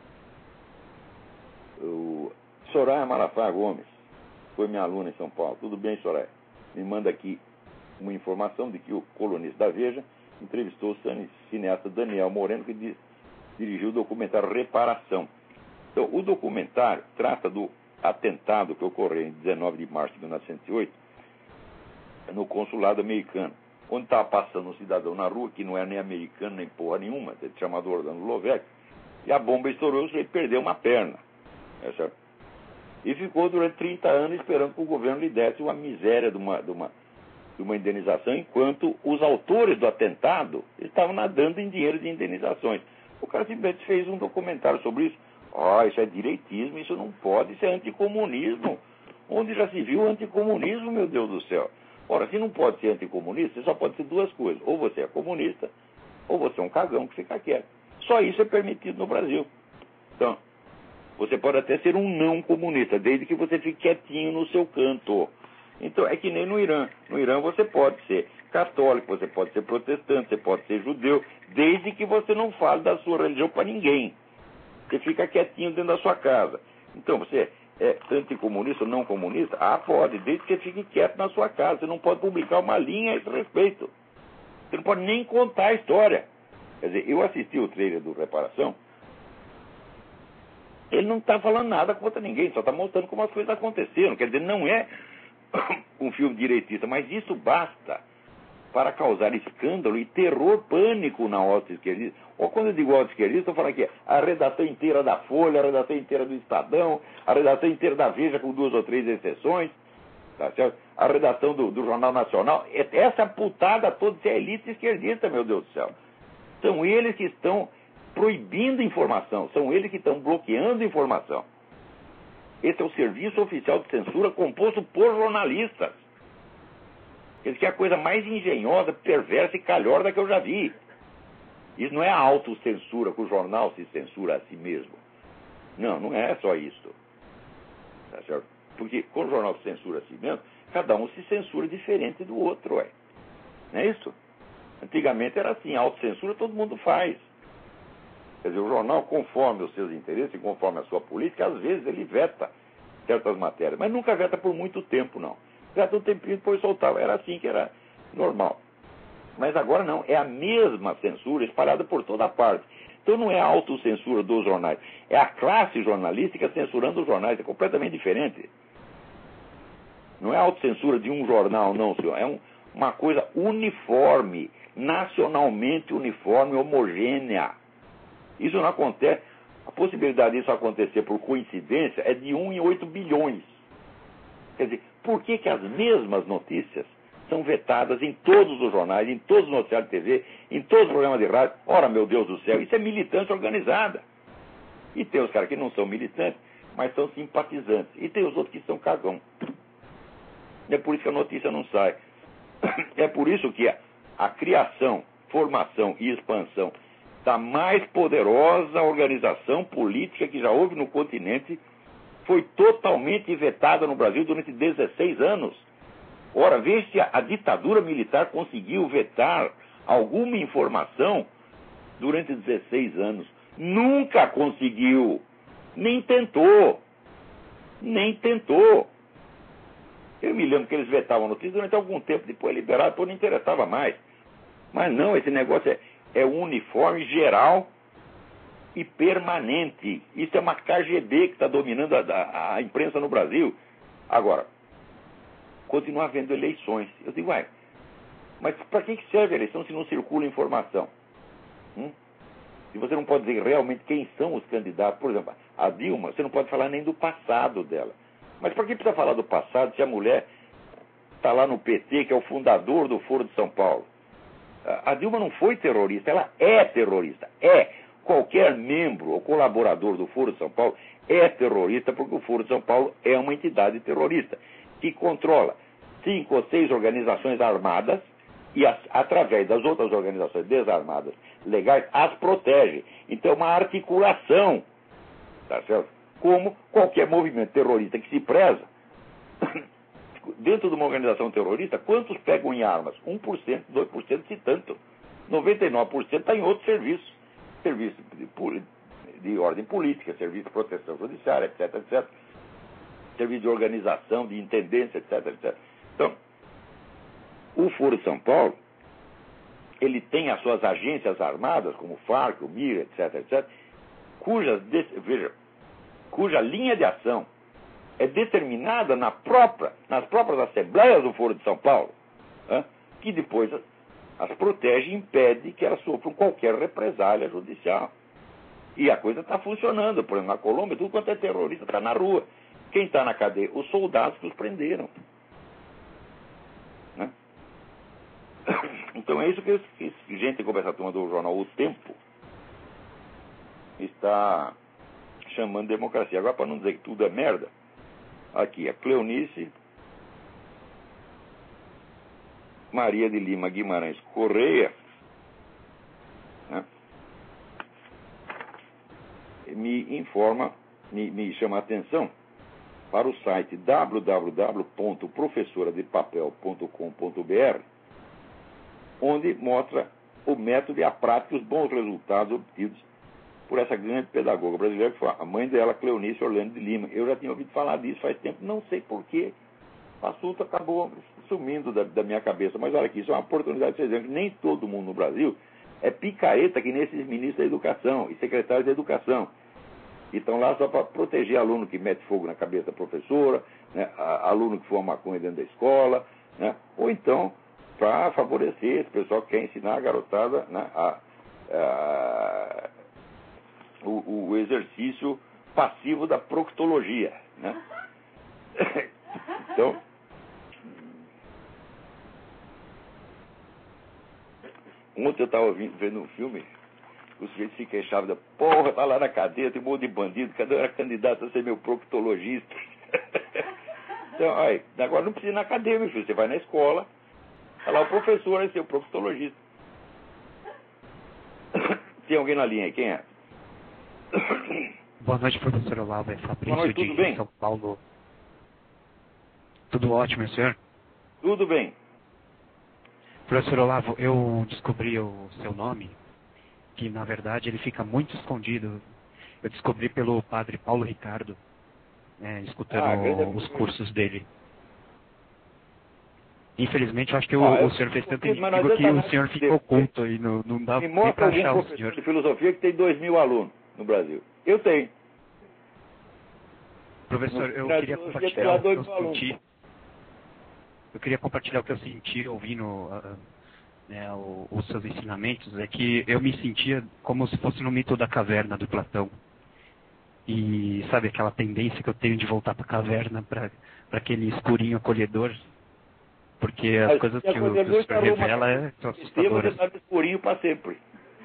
o Soraya Malafaia Gomes foi minha aluna em São Paulo. Tudo bem, Soraya? Me manda aqui uma informação de que o colunista da Veja entrevistou o cineasta Daniel Moreno, que diz, dirigiu o documentário Reparação. Então, o documentário trata do atentado que ocorreu em dezenove de março de mil novecentos e oito no consulado americano, onde estava passando um cidadão na rua, que não era nem americano, nem porra nenhuma, chamado Orlando Lovec, e a bomba estourou e ele perdeu uma perna. É certo? E ficou durante trinta anos esperando que o governo lhe desse uma miséria de uma, de uma, de uma indenização, enquanto os autores do atentado estavam nadando em dinheiro de indenizações. O cara simplesmente fez um documentário sobre isso. Ah, oh, isso é direitismo, isso não pode, isso é anticomunismo. Onde já se viu anticomunismo, meu Deus do céu? Ora, se não pode ser anticomunista, só pode ser duas coisas. Ou você é comunista, ou você é um cagão que fica quieto. Só isso é permitido no Brasil. Então, você pode até ser um não comunista, desde que você fique quietinho no seu canto. Então, é que nem no Irã. No Irã você pode ser católico, você pode ser protestante, você pode ser judeu, desde que você não fale da sua religião para ninguém. Você fica quietinho dentro da sua casa. Então, você é anticomunista ou não comunista? Ah, pode, desde que você fique quieto na sua casa. Você não pode publicar uma linha a esse respeito. Você não pode nem contar a história. Quer dizer, eu assisti o trailer do Reparação. Ele não está falando nada contra ninguém, só está mostrando como as coisas aconteceram. Quer dizer, não é um filme direitista, mas isso basta para causar escândalo e terror, pânico na ala esquerdista. Ou quando eu digo ala esquerdista, estou falando aqui, a redação inteira da Folha, a redação inteira do Estadão, a redação inteira da Veja, com duas ou três exceções, tá certo? A redação do, do Jornal Nacional. Essa putada toda é elite esquerdista, meu Deus do céu. São eles que estão proibindo informação, são eles que estão bloqueando informação. Esse é o Serviço Oficial de Censura composto por jornalistas. Isso que é a coisa mais engenhosa, perversa e calhorda que eu já vi. Isso não é a autocensura, que o jornal se censura a si mesmo. Não, não é só isso. Tá certo? Porque quando o jornal se censura a si mesmo, cada um se censura diferente do outro, ué. Não é isso? Antigamente era assim, a autocensura todo mundo faz. Quer dizer, o jornal, conforme os seus interesses, conforme a sua política, às vezes ele veta certas matérias, mas nunca veta por muito tempo, não. Veta um tempinho e depois soltava. Era assim que era normal. Mas agora não, é a mesma censura espalhada por toda parte. Então não é a autocensura dos jornais, é a classe jornalística censurando os jornais, é completamente diferente. Não é a autocensura de um jornal, não, senhor. É um, uma coisa uniforme, nacionalmente uniforme, homogênea. Isso não acontece. A possibilidade disso acontecer por coincidência é de um em oito bilhões. Quer dizer, por que que as mesmas notícias são vetadas em todos os jornais, em todos os noticiários de T V, em todos os programas de rádio? Ora, meu Deus do céu, isso é militância organizada. E tem os caras que não são militantes, mas são simpatizantes. E tem os outros que são cagão. É por isso que a notícia não sai. É por isso que a, a criação, formação e expansão da mais poderosa organização política que já houve no continente foi totalmente vetada no Brasil durante dezesseis anos. Ora, veja se a, a ditadura militar conseguiu vetar alguma informação durante dezesseis anos. Nunca conseguiu. Nem tentou. Nem tentou. Eu me lembro que eles vetavam notícias durante algum tempo, depois liberaram, depois não interessava mais. Mas não, esse negócio é, é uniforme, geral e permanente. Isso é uma K G B que está dominando a, a, a imprensa no Brasil. Agora, continua havendo eleições. Eu digo, ué, mas para que serve a eleição se não circula informação? Hum? Se você não pode dizer realmente quem são os candidatos, por exemplo, a Dilma, você não pode falar nem do passado dela. Mas para que precisa falar do passado se a mulher está lá no P T, que é o fundador do Foro de São Paulo? A Dilma não foi terrorista, ela é terrorista. É. Qualquer membro ou colaborador do Foro de São Paulo é terrorista, porque o Foro de São Paulo é uma entidade terrorista que controla cinco ou seis organizações armadas e, as, através das outras organizações desarmadas legais, as protege. Então é uma articulação, tá certo? Como qualquer movimento terrorista que se preza. Dentro de uma organização terrorista, quantos pegam em armas? um por cento, dois por cento, se tanto. noventa e nove por cento está em outros serviços. Serviço de, de ordem política, serviço de proteção judiciária, etc, etcétera. Serviço de organização, de intendência, etc, etcétera. Então, o Foro de São Paulo, ele tem as suas agências armadas, como o FARC, o MIR, etc, etcétera, cujas, veja, cuja linha de ação é determinada na própria, nas próprias assembleias do Foro de São Paulo, né, que depois as protege e impede que elas sofram qualquer represália judicial. E a coisa está funcionando. Por exemplo, na Colômbia, tudo quanto é terrorista está na rua. Quem está na cadeia? Os soldados que os prenderam. Né? Então é isso que, que gente como essa turma do jornal O Tempo está chamando de democracia. Agora, para não dizer que tudo é merda, aqui, a Cleonice Maria de Lima Guimarães Correia, né, me informa, me, me chama a atenção para o site w w w ponto professora de papel ponto com ponto b r, onde mostra o método e a prática e os bons resultados obtidos por essa grande pedagoga brasileira, que foi a mãe dela, Cleonice Orlando de Lima. Eu já tinha ouvido falar disso faz tempo, não sei porquê. O assunto acabou sumindo da, da minha cabeça. Mas olha aqui, isso é uma oportunidade de vocês verem que nem todo mundo no Brasil é picareta que nem esses ministros da educação e secretários da educação. E estão lá só para proteger aluno que mete fogo na cabeça da professora, né, a, aluno que fuma maconha dentro da escola, né, ou então para favorecer esse pessoal que quer ensinar a garotada, né, a, a, o, o exercício passivo da proctologia. Né? Então, ontem eu estava vendo um filme, o sujeito se queixava da porra, tá lá na cadeia, tem um monte de bandido, cadê eu era candidato a ser meu proctologista? Então, aí, agora não precisa ir na cadeia, meu filho, você vai na escola, tá lá o professor, é seu proctologista. Tem alguém na linha aí, quem é? Boa noite, professor Olavo, é Fabrício Boa noite, tudo de bem? São Paulo. Tudo ótimo, senhor? Tudo bem. Professor Olavo, eu descobri o seu nome, que na verdade ele fica muito escondido. Eu descobri pelo padre Paulo Ricardo, é, escutando Ah, os cursos dele. Infelizmente, eu acho que o, Ah, eu- o senhor fez tanto mas inimigo nós que o estamos- senhor fica oculto e não, não dá Me nem mostra para algum achar o professor senhor. de filosofia que tem dois mil alunos no Brasil. Eu tenho. Professor, No eu Brasil, queria tem compartilhar lá o que dois eu mil alunos. senti. Eu queria compartilhar o que eu senti ouvindo ah, né, o- os seus ensinamentos. É que eu me sentia como se fosse no mito da caverna do Platão. E sabe aquela tendência que eu tenho de voltar para a caverna, para aquele escurinho acolhedor? Porque as Mas coisas se a que o, que coisa o senhor falou uma revela coisa é, são que você assustadoras. está no escurinho para sempre.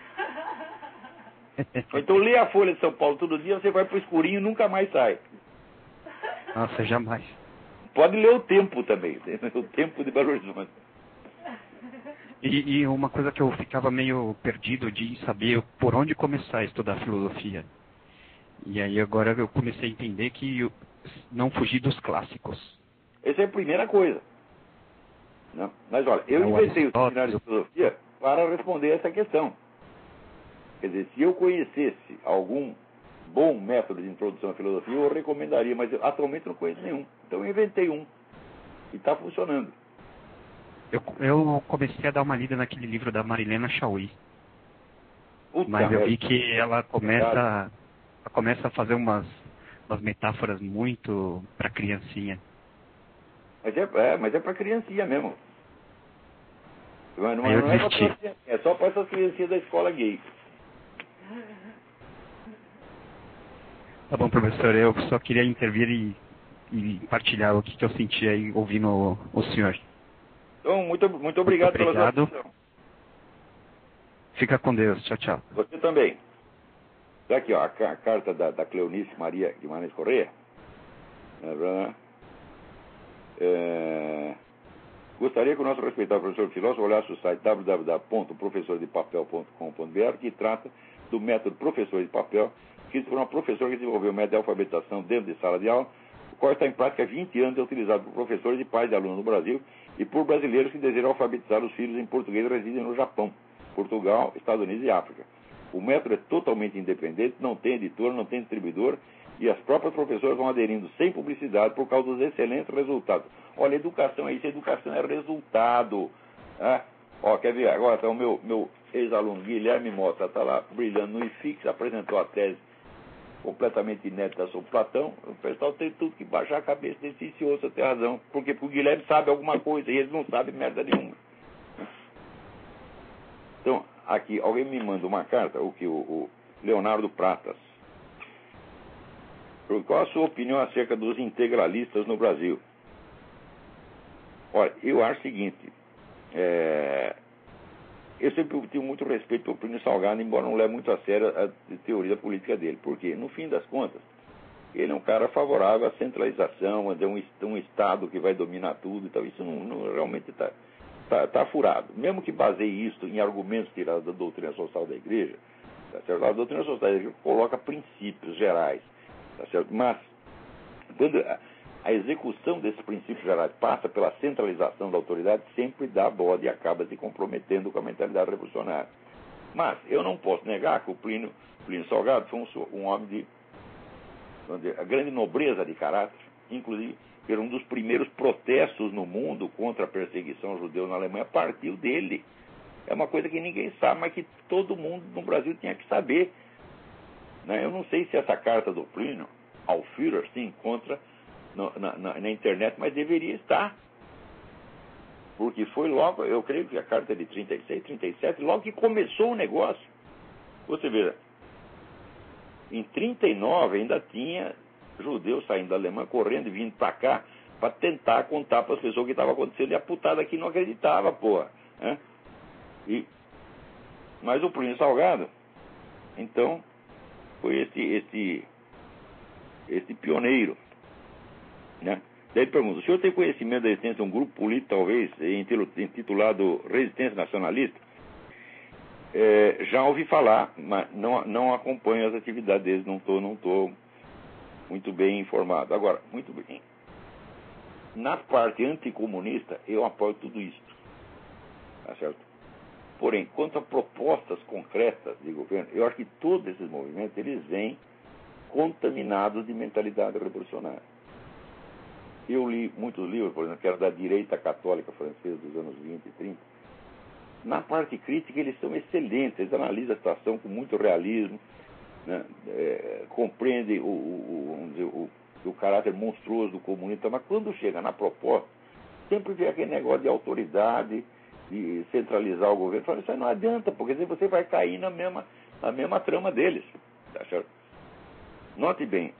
Ou então lê a Folha de São Paulo todo dia, você vai para o escurinho e nunca mais sai. Nossa, jamais. Pode ler o Tempo também, o Tempo de Belo Horizonte. E, e uma coisa que eu ficava meio perdido de saber por onde começar a estudar filosofia. E aí agora eu comecei a entender que eu não fugir dos clássicos. Essa é a primeira coisa. Não? Mas olha, eu É o inventei o Aristóteles, seminário de filosofia para responder essa questão. Quer dizer, se eu conhecesse algum bom método de introdução à filosofia, eu recomendaria, mas eu, atualmente não conheço nenhum. Então eu inventei um. E está funcionando. Eu, eu comecei a dar uma lida naquele livro da Marilena Chauí. Puta Mas eu merda. vi que ela começa, ela começa a fazer umas, umas metáforas muito para criancinha. Mas é, é, mas é para criancinha mesmo. Não, não, Aí eu não é, pra desisti. criancinha, é só para essas criancinhas da escola gay. Tá bom, professor, eu só queria intervir e, e partilhar o que, que eu senti aí ouvindo o, o senhor. Então, muito, muito obrigado, Muito pela obrigado. sua atenção. Fica com Deus. Tchau, tchau. Você também. Tá aqui, ó, a, ca- a carta da, da Cleonice Maria Guimarães Corrêa. É, gostaria que o nosso respeitado professor filósofo olhasse o site w w w ponto professor de papel ponto com ponto b r, que trata do método Professor de Papel, escrito por uma professora que desenvolveu o método de alfabetização dentro de sala de aula, o qual está em prática há vinte anos e é utilizado por professores e pais de alunos no Brasil e por brasileiros que desejam alfabetizar os filhos em português e residem no Japão, Portugal, Estados Unidos e África. O método é totalmente independente, não tem editor, não tem distribuidor, e as próprias professoras vão aderindo sem publicidade por causa dos excelentes resultados. Olha, educação é isso, educação é resultado. Né? Ó, quer ver? Agora está o meu, meu ex-aluno Guilherme Mota, está lá brilhando no I F I X, apresentou a tese completamente inédita sobre Platão. O pessoal tem tudo que baixar a cabeça desse senhor, você tem razão. Porque o Guilherme sabe alguma coisa e eles não sabem merda nenhuma. Então, aqui, alguém me manda uma carta, o que o, o Leonardo Pratas. Qual a sua opinião acerca dos integralistas no Brasil? Olha, eu acho o seguinte, é, eu sempre tive muito respeito pelo Plínio Salgado, embora não leve muito a sério a teoria política dele. Por quê? No fim das contas, ele é um cara favorável à centralização, a um, um Estado que vai dominar tudo e tal. Isso não, não realmente está tá, tá furado. Mesmo que baseie isso em argumentos tirados da doutrina social da Igreja, tá certo? A doutrina social da Igreja coloca princípios gerais, tá certo? Mas, quando a, a execução desses princípios gerais passa pela centralização da autoridade, sempre dá bode e acaba se comprometendo com a mentalidade revolucionária. Mas eu não posso negar que o Plínio, Plínio Salgado foi um, um homem de a grande nobreza de caráter, inclusive era um dos primeiros protestos no mundo contra a perseguição ao judeu na Alemanha, partiu dele. É uma coisa que ninguém sabe, mas que todo mundo no Brasil tinha que saber. Né? Eu não sei se essa carta do Plínio ao Führer se encontra no, na, na, na internet, mas deveria estar. Porque foi logo, eu creio que a carta é de trinta e seis, trinta e sete, logo que começou o negócio. Você veja, em trinta e nove ainda tinha judeus saindo da Alemanha, correndo e vindo para cá para tentar contar para as pessoas o que estava acontecendo, e a putada aqui não acreditava, porra. Né? E, mas o Plínio Salgado, Então, foi esse, esse, esse pioneiro, né? Daí ele pergunta, o senhor tem conhecimento da existência de um grupo político, talvez, intitulado Resistência Nacionalista? É, já ouvi falar, mas não, não acompanho as atividades deles, não estou não tô muito bem informado. Agora, muito bem, na parte anticomunista, eu apoio tudo isso, tá certo? Porém, quanto a propostas concretas de governo, eu acho que todos esses movimentos, eles vêm contaminados de mentalidade revolucionária. Eu li muitos livros, por exemplo, que eram da direita católica francesa dos anos vinte e trinta. Na parte crítica, eles são excelentes, eles analisam a situação com muito realismo, né? É, compreendem o, o, vamos dizer, o, o caráter monstruoso do comunista, mas quando chega na proposta, sempre vem aquele negócio de autoridade, de centralizar o governo. Fala, isso aí não adianta, porque você vai cair na mesma, na mesma trama deles. Tá certo? Note bem,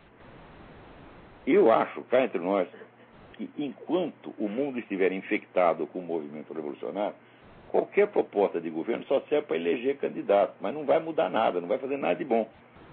eu acho, cá entre nós, que enquanto o mundo estiver infectado com o movimento revolucionário, qualquer proposta de governo só serve para eleger candidato, mas não vai mudar nada, não vai fazer nada de bom.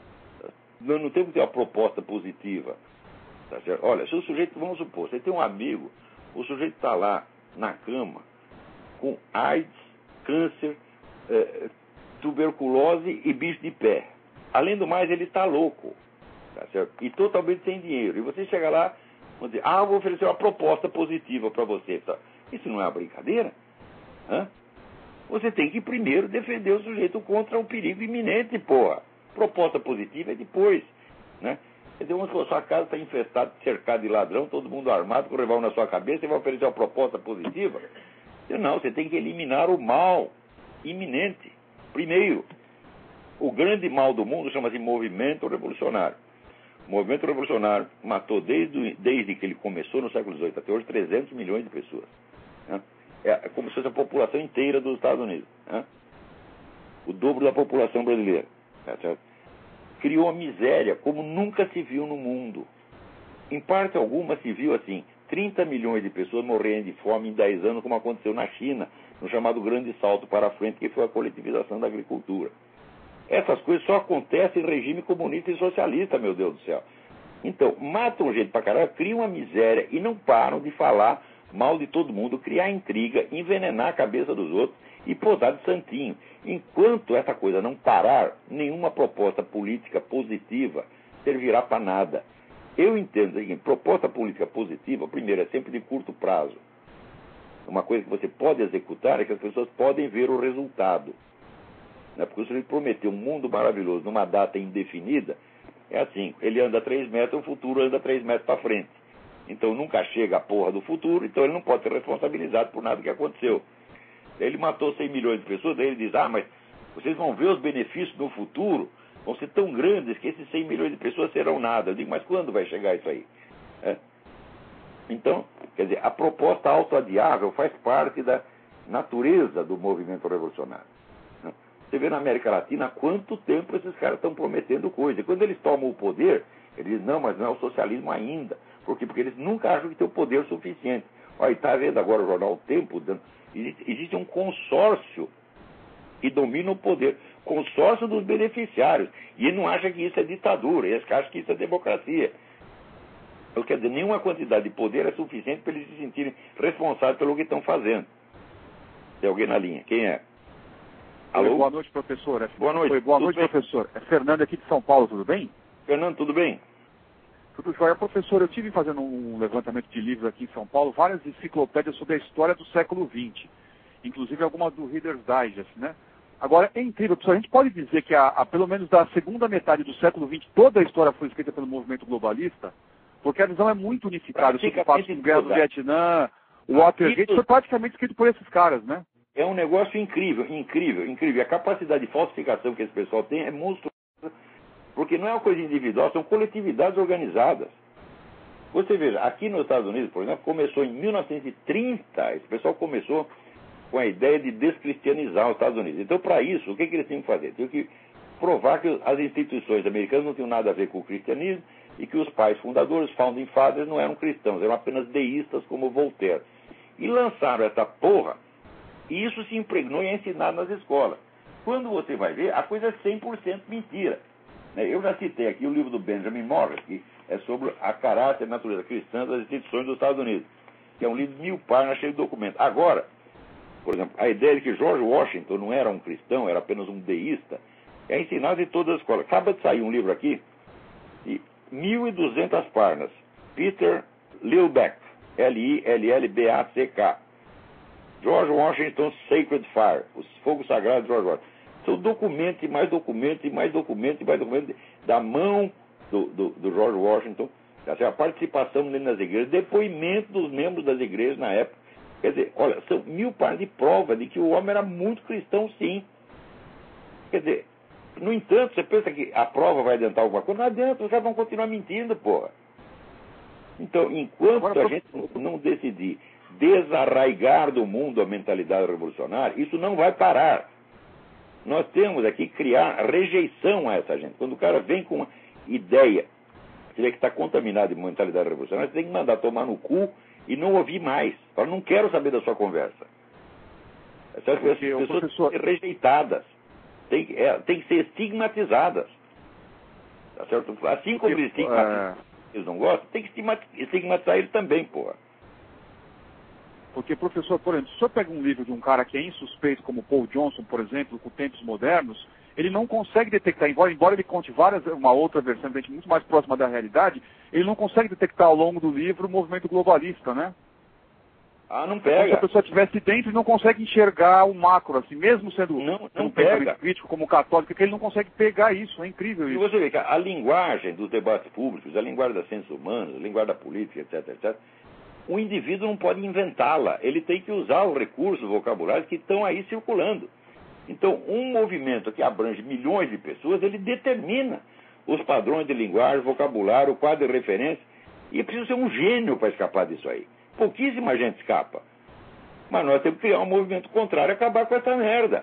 Nós não temos que ter uma proposta positiva. Tá certo? Olha, se o sujeito, vamos supor, você tem um amigo, o sujeito está lá na cama com AIDS, câncer, eh, tuberculose e bicho de pé. Além do mais, ele está louco, tá certo? E totalmente sem dinheiro. E você chega lá, vamos dizer, ah, eu vou oferecer uma proposta positiva para você. Tá? Isso não é uma brincadeira? Hã? Você tem que primeiro defender o sujeito contra o perigo iminente, porra. Proposta positiva é depois, né? Quer dizer, vamos supor, sua casa está infestada, cercada de ladrão, todo mundo armado, com o revólver na sua cabeça, você vai oferecer uma proposta positiva? Não, você tem que eliminar o mal iminente. Primeiro, o grande mal do mundo chama-se movimento revolucionário. O movimento revolucionário matou desde, desde que ele começou no século dezoito até hoje trezentos milhões de pessoas, né? É como se fosse a população inteira dos Estados Unidos, né? O dobro da população brasileira, tá certo? Criou a miséria como nunca se viu no mundo. Em parte alguma se viu assim, trinta milhões de pessoas morrendo de fome em dez anos, como aconteceu na China, no chamado grande salto para a frente, que foi a coletivização da agricultura. Essas coisas só acontecem em regime comunista e socialista, meu Deus do céu. Então, matam gente pra caralho, criam uma miséria e não param de falar mal de todo mundo, criar intriga, envenenar a cabeça dos outros e posar de santinho. Enquanto essa coisa não parar, nenhuma proposta política positiva servirá para nada. Eu entendo o seguinte, proposta política positiva, primeiro, é sempre de curto prazo. Uma coisa que você pode executar é que as pessoas podem ver o resultado. Né? Porque se ele prometer um mundo maravilhoso numa data indefinida, é assim, ele anda três metros, o futuro anda três metros para frente. Então nunca chega a porra do futuro, então ele não pode ser responsabilizado por nada que aconteceu. Ele matou cem milhões de pessoas, daí ele diz, ah, mas vocês vão ver os benefícios no futuro, vão ser tão grandes que esses cem milhões de pessoas serão nada. Eu digo, mas quando vai chegar isso aí? É. Então, quer dizer, a proposta autoadiável faz parte da natureza do movimento revolucionário. Você vê na América Latina há quanto tempo esses caras estão prometendo coisa. E quando eles tomam o poder, eles dizem, não, mas não é o socialismo ainda. Por quê? Porque eles nunca acham que tem o poder suficiente. Olha, está vendo agora o jornal O Tempo? Existe, existe um consórcio que domina o poder. Consórcio dos beneficiários. E ele não acha que isso é ditadura, eles acham que isso é democracia. Eu quero dizer, nenhuma quantidade de poder é suficiente para eles se sentirem responsáveis pelo que estão fazendo. Tem alguém na linha? Quem é? Alô? Oi, boa noite, professor. É... Boa noite. Oi, boa tudo noite, bem? professor. É Fernando aqui de São Paulo, tudo bem? Fernando, tudo bem? Tudo jóia. Professor, eu estive fazendo um levantamento de livros aqui em São Paulo, várias enciclopédias sobre a história do século vinte, inclusive algumas do Reader's Digest, né? Agora, é incrível, professor, a gente pode dizer que, a, a, pelo menos da segunda metade do século vinte, toda a história foi escrita pelo movimento globalista, porque a visão é muito unificada, sobre o fato de guerra do Vietnã, o Watergate, foi praticamente escrito por esses caras, né? É um negócio incrível, incrível, incrível. A capacidade de falsificação que esse pessoal tem é monstruosa, porque não é uma coisa individual, são coletividades organizadas. Você veja, aqui nos Estados Unidos, por exemplo, começou em mil novecentos e trinta, esse pessoal começou com a ideia de descristianizar os Estados Unidos. Então, para isso, o que, que eles tinham que fazer? Tinham que provar que as instituições americanas não tinham nada a ver com o cristianismo e que os pais fundadores, founding fathers, não eram cristãos, eram apenas deístas como Voltaire. E lançaram essa porra, e isso se impregnou e é ensinado nas escolas. quando você vai ver, a coisa é cem por cento mentira. Eu já citei aqui o livro do Benjamin Morris, que é sobre a caráter e a natureza cristã das instituições dos Estados Unidos, que é um livro de mil páginas cheio de documentos. Agora, por exemplo, a ideia de que George Washington não era um cristão, era apenas um deísta, é ensinada em todas as escolas. Acaba de sair um livro aqui, de mil e duzentas páginas, Peter Lillback, L I L L B A C K, George Washington's Sacred Fire, os fogos sagrados de George Washington. São documentos e mais documentos e mais documentos e mais documentos da mão do, do, do George Washington, a participação dele nas igrejas, depoimento dos membros das igrejas na época. Quer dizer, olha, são mil páginas de prova de que o homem era muito cristão, sim. Quer dizer, no entanto, você pensa que a prova vai adiantar alguma coisa? Não adianta, os caras vão continuar mentindo, porra. Então, enquanto Agora, a gente não decidir desarraigar do mundo a mentalidade revolucionária, isso não vai parar. Nós temos aqui que criar rejeição a essa gente. Quando o cara vem com uma ideia que está contaminado de mentalidade revolucionária, você tem que mandar tomar no cu e não ouvir mais. Fala, não quero saber da sua conversa. Essas pessoas têm que ser rejeitadas. Tem, é, tem que ser estigmatizadas. Tá certo? Assim como eles estigmatizam, eles não gostam, tem que estigmatizar eles também, porra. Porque, professor, por exemplo, se o senhor pega um livro de um cara que é insuspeito, como Paul Johnson, por exemplo, com tempos modernos, ele não consegue detectar, embora, embora ele conte várias, uma outra versão muito mais próxima da realidade, ele não consegue detectar ao longo do livro o movimento globalista, né? Ah, não É pega. como se a pessoa estivesse dentro e não consegue enxergar o macro, assim, mesmo sendo não, não um pega. pensamento crítico como católico, que ele não consegue pegar isso, é incrível isso. E você vê que a linguagem dos debates públicos, a linguagem das ciências humanas, a linguagem da política, etc, etcétera, o indivíduo não pode inventá-la, ele tem que usar os recursos vocabulários que estão aí circulando. Então, um movimento que abrange milhões de pessoas, ele determina os padrões de linguagem, vocabulário, o quadro de referência, e é preciso ser um gênio para escapar disso aí. Pouquíssima gente escapa. Mas nós temos que criar um movimento contrário e acabar com essa merda.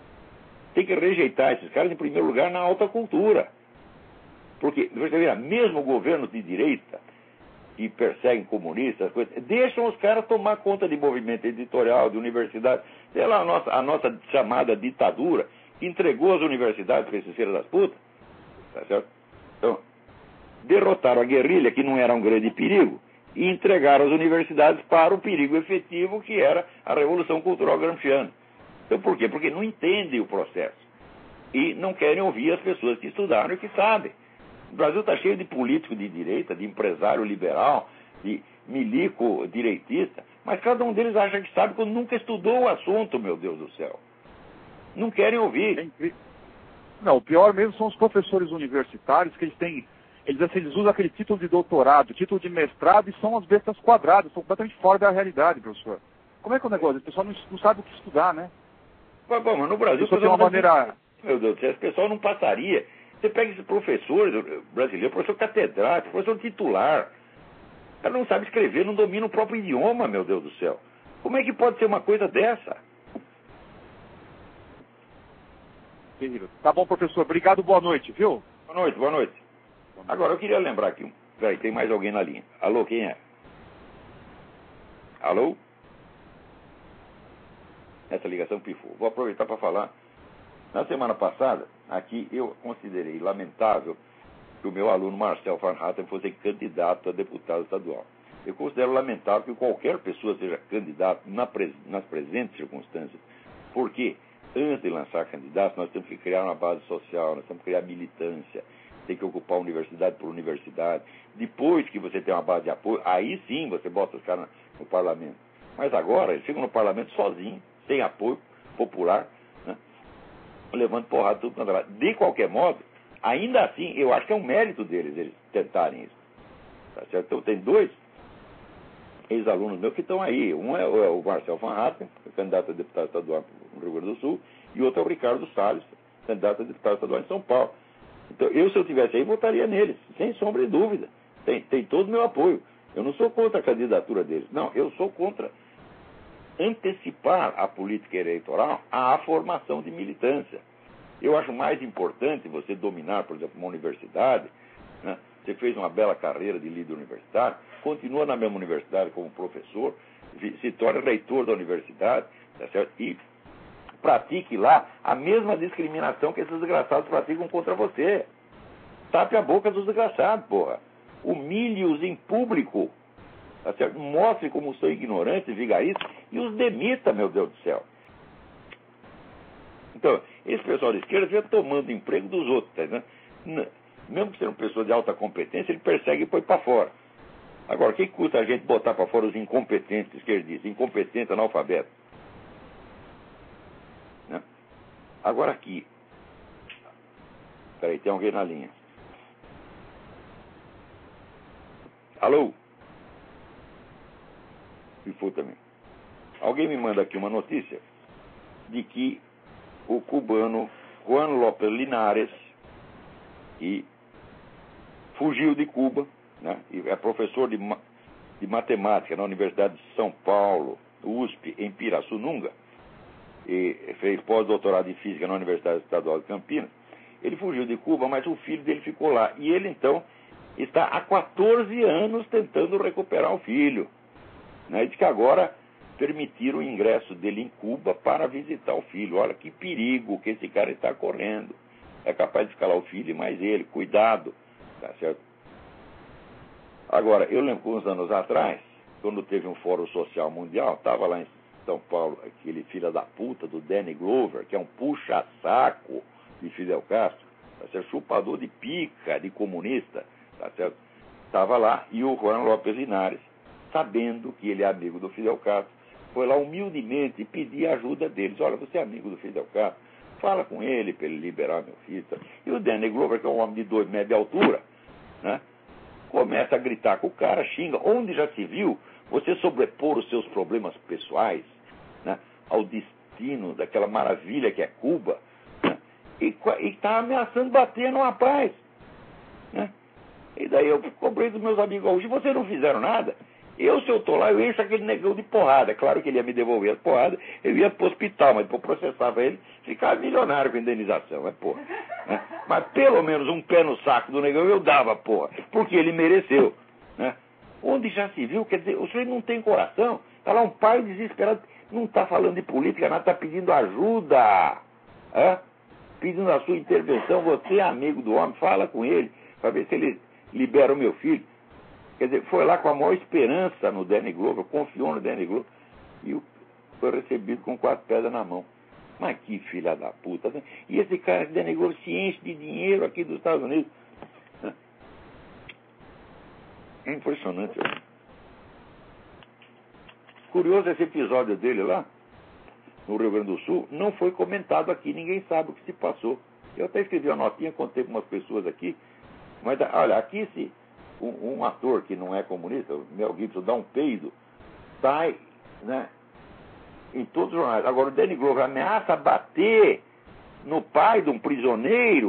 Tem que rejeitar esses caras, em primeiro lugar, na alta cultura. Porque, você vê, mesmo governos de direita, que perseguem comunistas, coisas, deixam os caras tomar conta de movimento editorial, de universidade. Sei lá, a nossa, a nossa chamada ditadura, que entregou as universidades para esses filhos das putas. Tá certo? Então, derrotaram a guerrilha, que não era um grande perigo, e entregaram as universidades para o perigo efetivo, que era a Revolução Cultural Gramsciana. Então, por quê? Porque não entendem o processo. E não querem ouvir as pessoas que estudaram e que sabem. O Brasil está cheio de político de direita, de empresário liberal, de milico direitista, mas cada um deles acha que sabe quando nunca estudou o assunto, meu Deus do céu. Não querem ouvir. Não, o pior mesmo são os professores universitários, que eles têm, eles, assim, eles usam aquele título de doutorado, título de mestrado, e são as bestas quadradas, são completamente fora da realidade, professor. Como é que é o negócio? O pessoal não, não sabe o que estudar, né? Mas, bom, mas no Brasil... Isso tem uma maneira... Meu Deus do céu, esse pessoal não passaria... Você pega esse professor brasileiro, professor catedrático, professor titular. O cara não sabe escrever, não domina o próprio idioma, meu Deus do céu. Como é que pode ser uma coisa dessa? Terrível. Tá bom, professor. Obrigado, boa noite, viu? Boa noite, boa noite. Agora, eu queria lembrar aqui. Peraí, tem mais alguém na linha. Alô, quem é? Alô? Essa ligação pifou. Vou aproveitar para falar. Na semana passada, aqui eu considerei lamentável que o meu aluno Marcel Van Hatten fosse candidato a deputado estadual. Eu considero lamentável que qualquer pessoa seja candidato na pres- nas presentes circunstâncias, porque antes de lançar candidato, nós temos que criar uma base social, nós temos que criar militância, tem que ocupar universidade por universidade. Depois que você tem uma base de apoio, aí sim você bota os caras no parlamento. Mas agora, eles ficam no parlamento sozinhos, sem apoio popular, né? Levando porrada tudo para lá. De qualquer modo, ainda assim, eu acho que é um mérito deles, eles tentarem isso. Tá certo? Então, tem dois ex-alunos meus que estão aí. Um é o Marcel Van Hatten, candidato a deputado estadual no Rio Grande do Sul, e outro é o Ricardo Salles, candidato a deputado estadual em São Paulo. Então, eu, se eu estivesse aí, votaria neles, sem sombra de dúvida. Tem, tem todo o meu apoio. Eu não sou contra a candidatura deles. Não, eu sou contra antecipar a política eleitoral à formação de militância. Eu acho mais importante você dominar, por exemplo, uma universidade, né? Você fez uma bela carreira de líder universitário, continua na mesma universidade como professor, se torna reitor da universidade, tá certo? E pratique lá a mesma discriminação que esses desgraçados praticam contra você. Tape a boca dos desgraçados, porra. Humilhe-os em público. Tá certo? Mostre como são ignorantes, vigaristas, e os demita, meu Deus do céu. Então, esse pessoal de esquerda fica tomando emprego dos outros, tá, né? Mesmo que seja uma pessoa de alta competência, ele persegue e põe para fora. Agora, o que custa a gente botar para fora os incompetentes esquerdistas, incompetentes analfabetos? Né? Agora aqui. Peraí, tem alguém na linha. Alô? E foi também. Alguém me manda aqui uma notícia de que o cubano Juan López Linares e fugiu de Cuba, né? E é professor de, ma de matemática na Universidade de São Paulo, U S P, em Pirassununga, e fez pós-doutorado em física na Universidade Estadual de Campinas. Ele fugiu de Cuba, mas o filho dele ficou lá. E ele, então, está há quatorze anos tentando recuperar o filho. Né? E diz que agora permitiram o ingresso dele em Cuba para visitar o filho. Olha que perigo que esse cara está correndo. É capaz de escalar o filho e mais ele. Cuidado. Tá certo? Agora, eu lembro que uns anos atrás, quando teve um fórum social mundial, estava lá em São Paulo aquele filho da puta do Danny Glover, que é um puxa-saco de Fidel Castro, tá certo? Chupador de pica, de comunista, tá certo? Estava lá, e o Juan López Linares, sabendo que ele é amigo do Fidel Castro, foi lá humildemente pedir a ajuda deles. Olha, você é amigo do Fidel Castro, fala com ele para ele liberar meu filho. E o Danny Glover, que é um homem de dois metros de altura, né, começa a gritar com o cara, xinga. Onde já se viu você sobrepor os seus problemas pessoais, né, ao destino daquela maravilha que é Cuba, né, e está ameaçando bater no rapaz. Né? E daí eu cobrei dos meus amigos hoje, vocês não fizeram nada? Eu, se eu estou lá, eu encho aquele negão de porrada. É claro que ele ia me devolver as porradas, eu ia para o hospital, mas depois processava ele, ficava milionário com indenização, é porra. Né? Mas pelo menos um pé no saco do negão eu dava, porra, porque ele mereceu. Né? Onde já se viu, quer dizer, o senhor não tem coração, está lá um pai desesperado, não está falando de política, nada, está pedindo ajuda, é? Pedindo a sua intervenção, você é amigo do homem, fala com ele, para ver se ele libera o meu filho. Quer dizer, foi lá com a maior esperança no Danny Glover, confiou no Danny Glover, e foi recebido com quatro pedras na mão. Mas que filha da puta. Né? E esse cara, Danny Glover, se enche de dinheiro aqui dos Estados Unidos. É impressionante. Curioso esse episódio dele lá, no Rio Grande do Sul, não foi comentado aqui, ninguém sabe o que se passou. Eu até escrevi uma notinha, contei com umas pessoas aqui, mas olha, aqui se um, um ator que não é comunista, o Mel Gibson, dá um peido, sai, né, em todos os jornais. Agora o Danny Glover ameaça bater no pai de um prisioneiro